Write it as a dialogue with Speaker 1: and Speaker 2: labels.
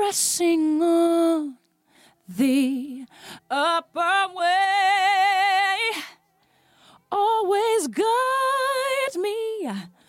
Speaker 1: pressing on the upper way. Always guide me